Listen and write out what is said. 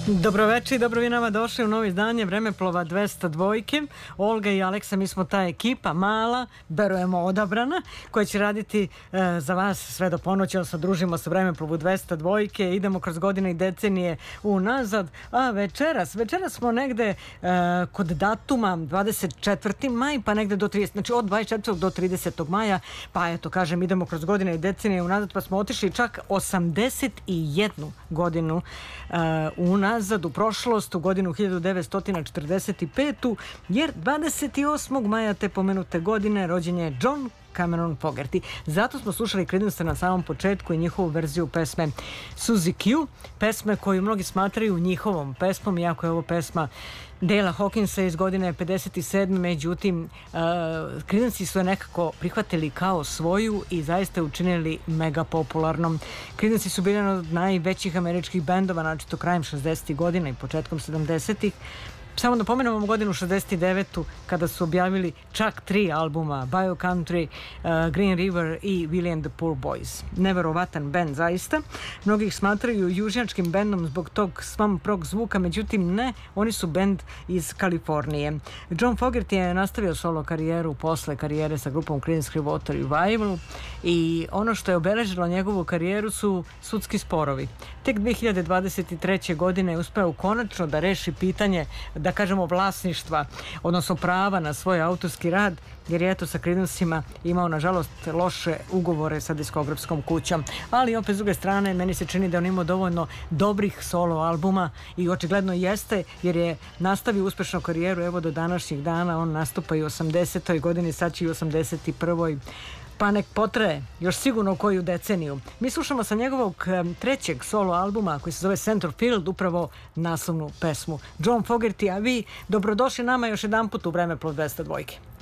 Dobroveče i dobro vi nama došli u novo izdanje Vremeplova 202. Olga i Aleksa, mi smo ta ekipa, mala, verujemo odabrana, koja će raditi za vas sve do ponoći, odnosno družimo se Vremeplovu 202. Idemo kroz godine i decenije unazad, a večeras smo negde kod datuma 24. maj, pa negde do 30, znači od 24. do 30. maja, pa eto kažem, idemo kroz godine i decenije unazad, pa smo otišli čak 81 godinu unazad u prošlost, u godinu 1945. jer 28. maja te pomenute godine rođen je John Cameron Fogerty. Zato smo slušali Creedence na samom početku i njihovu verziju pesme Suzy Q, pesme koju mnogi smatraju njihovom pesmom, iako je ovo pesma Dale'a Hawkinsa iz godine 57. Međutim, Creedence su je nekako prihvatili kao svoju i zaista učinili mega popularnom. Creedence su bili jedan od najvećih američkih bendova, naročito krajem 60. godina i početkom 70. Samo da pomenemo godinu 69. kada su objavili čak 3 albuma, Bio Country, Green River i Willie and the Poor Boys. Neverovatan bend zaista. Mnogi ih smatraju južnjačkim bendom zbog tog svam prog zvuka, međutim ne, oni su bend iz Kalifornije. John Fogerty je nastavio solo karijeru posle karijere sa grupom Creedence Clearwater Revival i ono što je obeležilo njegovu karijeru su sudski sporovi. Tek 2023. godine je uspeo konačno da reši pitanje, da kažemo, vlasništva, odnosno prava na svoj autorski rad, jer je eto sa Creedencima imao nažalost loše ugovore sa diskografskom kućom. Ali opet s druge strane meni se čini da on imao dovoljno dobrih solo albuma i očigledno jeste, jer je nastavio uspešnu karijeru evo do današnjih dana. On nastupa i u 80. godini, sad će i u 81. pa nek potraje još sigurno koju deceniju. Mi slušamo sa njegovog trećeg solo albuma koji se zove Centerfield upravo naslovnu pesmu John Fogerty, a vi dobrodošli nama još jedan put u Vremeplov 202.